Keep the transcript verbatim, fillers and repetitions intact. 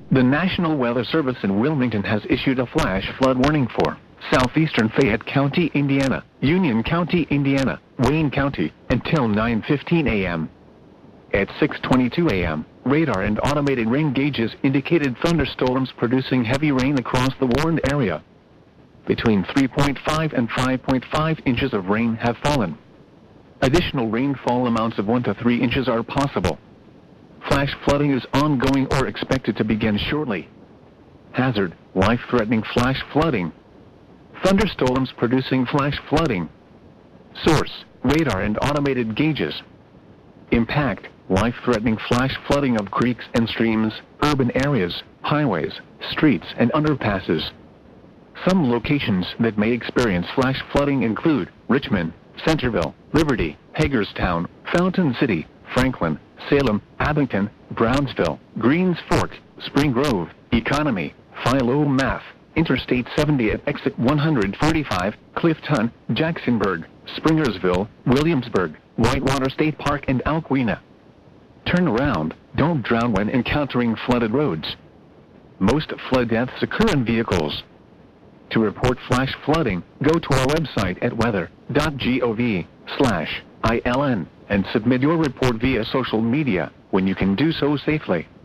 The National Weather Service in Wilmington has issued a flash flood warning for southeastern Fayette County, Indiana, Union County, Indiana, Wayne County, until nine fifteen a m At six twenty-two a m, radar and automated rain gauges indicated thunderstorms producing heavy rain across the warned area. Between three point five and five point five inches of rain have fallen. Additional rainfall amounts of one to three inches are possible. Flash flooding is ongoing or expected to begin shortly. Hazard: life-threatening flash flooding. Thunderstorms producing flash flooding. Source: radar and automated gauges. Impact: life-threatening flash flooding of creeks and streams, urban areas, highways, streets and underpasses. Some locations that may experience flash flooding include Richmond, Centerville, Liberty, Hagerstown, Fountain City, Franklin, Salem, Abington, Brownsville, Greens Fork, Spring Grove, Economy, Philomath, Interstate seventy at exit one forty-five, Clifton, Jacksonburg, Springersville, Williamsburg, Whitewater State Park and Alquina. Turn around, don't drown when encountering flooded roads. Most flood deaths occur in vehicles. To report flash flooding, go to our website at weather dot gov slash I L N and submit your report via social media when you can do so safely.